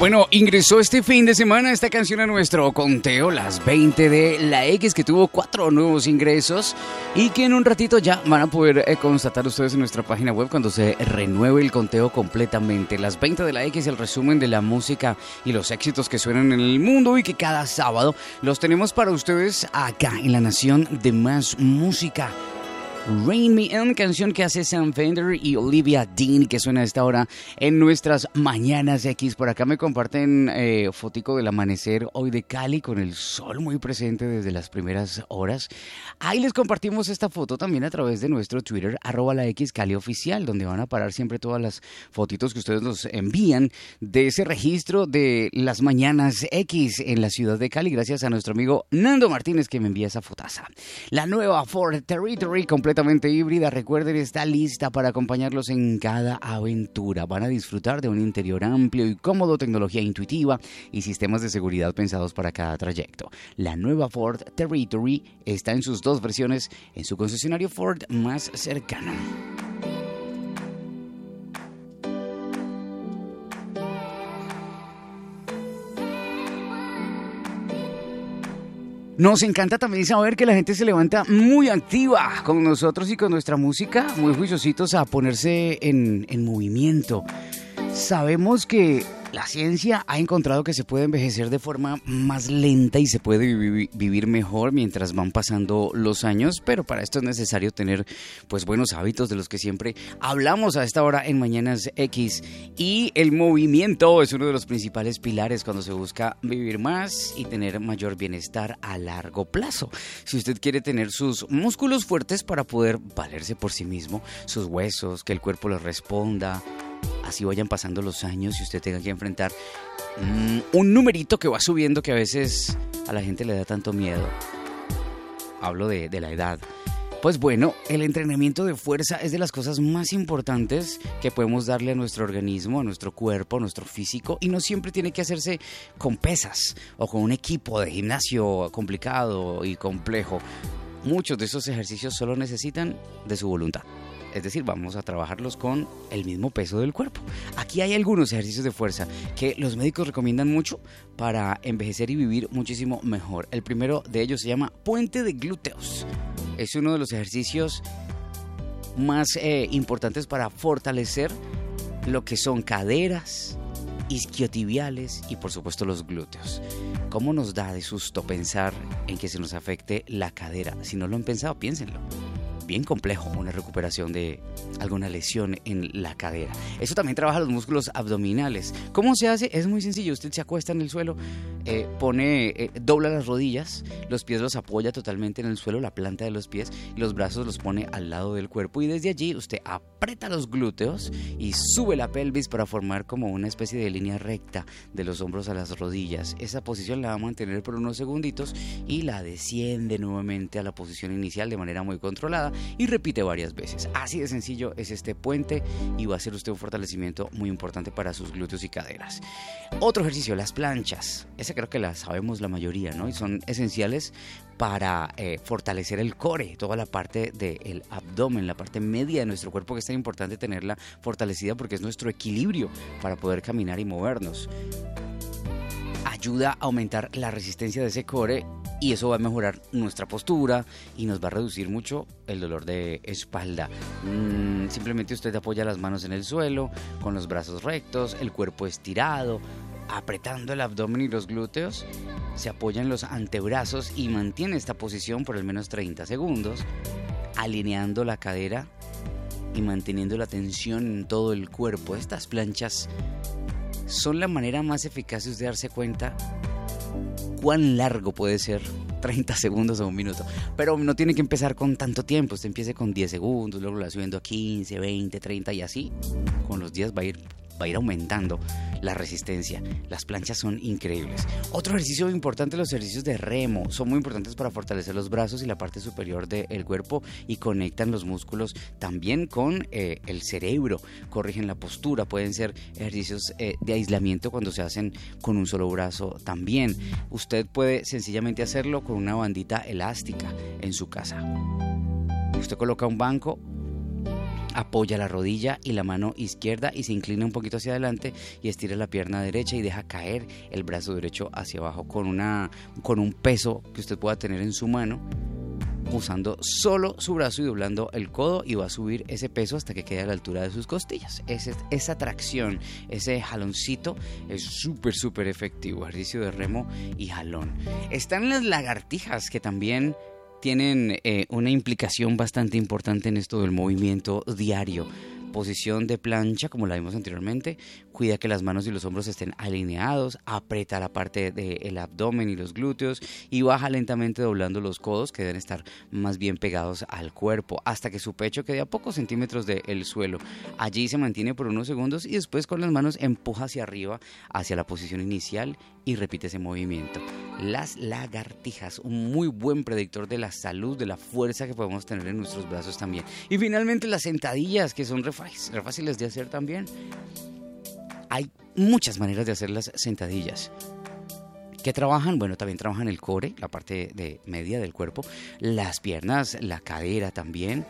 Bueno, ingresó este fin de semana esta canción a nuestro conteo, las 20 de la X, que tuvo 4 nuevos ingresos y que en un ratito ya van a poder constatar ustedes en nuestra página web cuando se renueve el conteo completamente. Las 20 de la X, el resumen de la música y los éxitos que suenan en el mundo y que cada sábado los tenemos para ustedes acá en la nación de más música. Rain Me In, canción que hace Sam Fender y Olivia Dean, que suena a esta hora en nuestras Mañanas X. Por acá me comparten fotico del amanecer hoy de Cali con el sol muy presente desde las primeras horas. Ahí les compartimos esta foto también a través de nuestro Twitter, @laxCaliOficial, donde van a parar siempre todas las fotitos que ustedes nos envían de ese registro de las Mañanas X en la ciudad de Cali, gracias a nuestro amigo Nando Martínez que me envía esa fotaza. La nueva Ford Territory completamente híbrida, recuerden, está lista para acompañarlos en cada aventura. Van a disfrutar de un interior amplio y cómodo, tecnología intuitiva y sistemas de seguridad pensados para cada trayecto. La nueva Ford Territory está en sus 2 versiones en su concesionario Ford más cercano. Nos encanta también saber que la gente se levanta muy activa con nosotros y con nuestra música, muy juiciositos a ponerse en movimiento. Sabemos que la ciencia ha encontrado que se puede envejecer de forma más lenta y se puede vivir mejor mientras van pasando los años, pero para esto es necesario tener pues buenos hábitos de los que siempre hablamos a esta hora en Mañanas X. Y el movimiento es uno de los principales pilares cuando se busca vivir más y tener mayor bienestar a largo plazo. Si usted quiere tener sus músculos fuertes para poder valerse por sí mismo, sus huesos, que el cuerpo le responda, así vayan pasando los años y usted tenga que enfrentar un numerito que va subiendo que a veces a la gente le da tanto miedo. Hablo de la edad. Pues bueno, el entrenamiento de fuerza es de las cosas más importantes que podemos darle a nuestro organismo, a nuestro cuerpo, a nuestro físico, y no siempre tiene que hacerse con pesas o con un equipo de gimnasio complicado y complejo. Muchos de esos ejercicios solo necesitan de su voluntad. Es decir, vamos a trabajarlos con el mismo peso del cuerpo. Aquí hay algunos ejercicios de fuerza que los médicos recomiendan mucho para envejecer y vivir muchísimo mejor. El primero de ellos se llama puente de glúteos. Es uno de los ejercicios más importantes para fortalecer lo que son caderas, isquiotibiales y por supuesto los glúteos. ¿Cómo nos da de susto pensar en que se nos afecte la cadera? Si no lo han pensado, piénsenlo. Bien complejo una recuperación de alguna lesión en la cadera. Eso también trabaja los músculos abdominales. ¿Cómo se hace? Es muy sencillo. Usted se acuesta en el suelo, dobla las rodillas, los pies los apoya totalmente en el suelo, la planta de los pies, y los brazos los pone al lado del cuerpo, y desde allí usted aprieta los glúteos y sube la pelvis para formar como una especie de línea recta de los hombros a las rodillas. Esa posición la va a mantener por unos segunditos y la desciende nuevamente a la posición inicial de manera muy controlada y repite varias veces. Así de sencillo es este puente y va a hacer usted un fortalecimiento muy importante para sus glúteos y caderas. Otro ejercicio, las planchas. Esa creo que la sabemos la mayoría, ¿no? Y son esenciales para fortalecer el core, toda la parte del abdomen, la parte media de nuestro cuerpo, que es tan importante tenerla fortalecida porque es nuestro equilibrio para poder caminar y movernos. Ayuda a aumentar la resistencia de ese core y eso va a mejorar nuestra postura y nos va a reducir mucho el dolor de espalda. Simplemente usted apoya las manos en el suelo, con los brazos rectos, el cuerpo estirado, apretando el abdomen y los glúteos, se apoya en los antebrazos y mantiene esta posición por al menos 30 segundos, alineando la cadera y manteniendo la tensión en todo el cuerpo. Estas planchas son la manera más eficaz de usted darse cuenta cuán largo puede ser 30 segundos o un minuto. Pero no tiene que empezar con tanto tiempo. Usted empiece con 10 segundos, luego la subiendo a 15, 20, 30 y así. Con los días va a ir aumentando la resistencia. Las planchas son increíbles. Otro ejercicio importante, los ejercicios de remo. Son muy importantes para fortalecer los brazos y la parte superior del cuerpo y conectan los músculos también con el cerebro. Corrigen la postura. Pueden ser ejercicios de aislamiento cuando se hacen con un solo brazo también. Usted puede sencillamente hacerlo con una bandita elástica en su casa. Usted coloca un banco Apoya la rodilla y la mano izquierda y se inclina un poquito hacia adelante y estira la pierna derecha y deja caer el brazo derecho hacia abajo con un peso que usted pueda tener en su mano, usando solo su brazo y doblando el codo, y va a subir ese peso hasta que quede a la altura de sus costillas. Esa tracción, ese jaloncito es súper efectivo. Ejercicio de remo y jalón. Están las lagartijas, que también tienen una implicación bastante importante en esto del movimiento diario. Posición de plancha, como la vimos anteriormente. Cuida que las manos y los hombros estén alineados. Aprieta la parte del abdomen y los glúteos y baja lentamente doblando los codos, que deben estar más bien pegados al cuerpo, hasta que su pecho quede a pocos centímetros del suelo. Allí se mantiene por unos segundos y después con las manos empuja hacia arriba, hacia la posición inicial, y repite ese movimiento. Las lagartijas, un muy buen predictor de la salud, de la fuerza que podemos tener en nuestros brazos también. Y finalmente las sentadillas, que son re fáciles de hacer también. Hay muchas maneras de hacer las sentadillas. ¿Qué trabajan? Bueno, también trabajan el core, la parte de media del cuerpo, las piernas, la cadera también.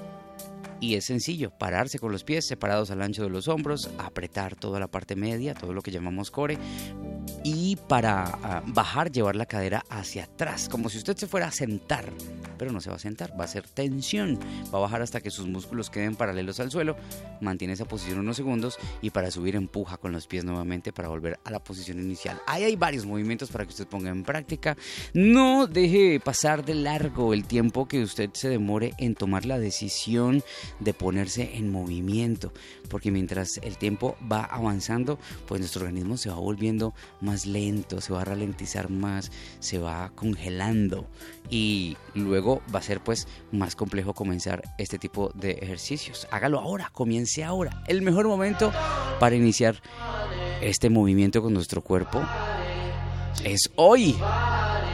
Y es sencillo, pararse con los pies separados al ancho de los hombros, apretar toda la parte media, todo lo que llamamos core, y para bajar, llevar la cadera hacia atrás, como si usted se fuera a sentar, pero no se va a sentar, va a hacer tensión, va a bajar hasta que sus músculos queden paralelos al suelo, mantiene esa posición unos segundos y para subir empuja con los pies nuevamente para volver a la posición inicial. Ahí hay varios movimientos para que usted ponga en práctica. No deje pasar de largo el tiempo que usted se demore en tomar la decisión de ponerse en movimiento, porque mientras el tiempo va avanzando, pues nuestro organismo se va volviendo más lento, se va a ralentizar más, se va congelando, y luego va a ser pues más complejo comenzar este tipo de ejercicios. Hágalo ahora, comience ahora. El mejor momento para iniciar este movimiento con nuestro cuerpo es hoy.